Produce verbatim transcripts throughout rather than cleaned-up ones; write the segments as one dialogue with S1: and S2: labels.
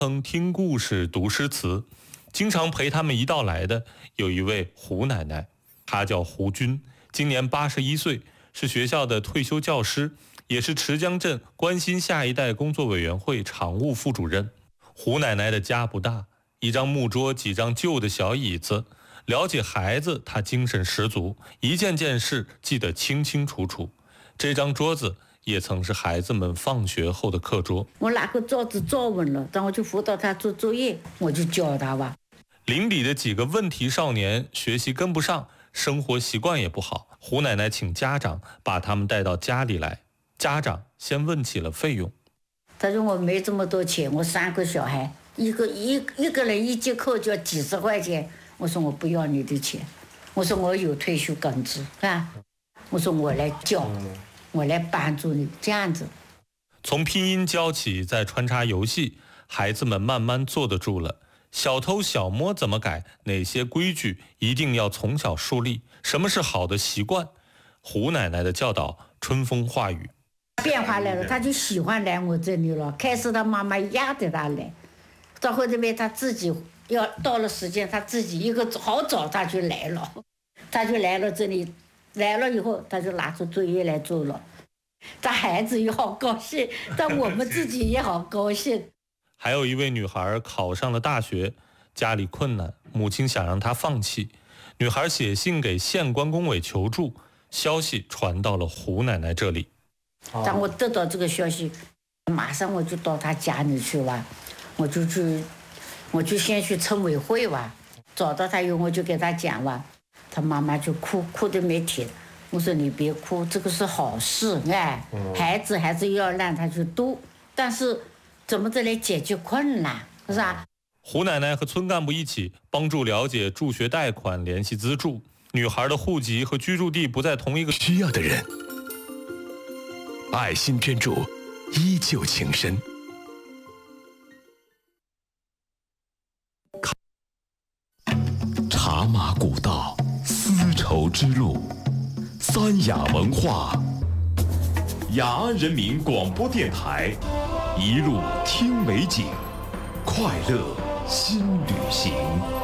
S1: 曾听故事、读诗词，经常陪他们一道来的有一位胡奶奶，她叫胡军，今年八十一岁，是学校的退休教师，也是池江镇关心下一代工作委员会常务副主任。胡奶奶的家不大，一张木桌，几张旧的小椅子。了解孩子，她精神十足，一件件事记得清清楚楚。这张桌子也曾是孩子们放学后的课桌。
S2: 我拿个桌子坐稳了，然后就辅导他做作业，我就教他吧。
S1: 邻里的几个问题少年学习跟不上，生活习惯也不好，胡奶奶请家长把他们带到家里来。家长先问起了费用。
S2: 他说我没这么多钱，我三个小孩，一个一一个人一节课就要几十块钱。我说我不要你的钱，我说我有退休工资啊，我说我来教。我来帮助你，这样子。
S1: 从拼音教起，再穿插游戏，孩子们慢慢坐得住了。小偷小摸怎么改？哪些规矩一定要从小树立？什么是好的习惯？胡奶奶的教导春风化雨。
S2: 变化来了，他就喜欢来我这里了。开始他妈妈压着他来，到后面他自己要到了时间，他自己一个好早他就来了，他就来了这里。来了以后，他就拿出作业来做了，他孩子也好高兴，但我们自己也好高兴。
S1: 还有一位女孩考上了大学，家里困难，母亲想让她放弃，女孩写信给县关工委求助，消息传到了胡奶奶这里。
S2: 当我得到这个消息，马上我就到她家里去吧，我就去，我就先去村委会吧，找到她以后我就给她讲吧。他妈妈就哭，哭得没停。我说你别哭，这个是好事，哎，孩子还是要让他去读，但是怎么着来解决困难，是吧？
S1: 胡奶奶和村干部一起帮助了解助学贷款、联系资助。女孩的户籍和居住地不在同一个。
S3: 需要的人，爱心捐助，依旧情深。茶马古道。丝绸之路，三雅文化，雅安人民广播电台，一路听美景，快乐新旅行。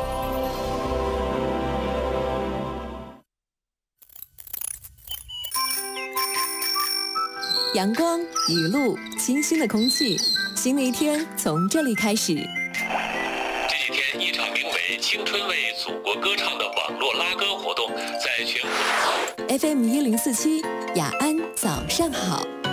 S4: 阳光、雨露、清新的空气，新的一天从这里开始。
S1: 这几天，一场名为“青春为祖国歌唱”的网络拉歌活动在全国。
S4: F M 一零四七，雅安早上好。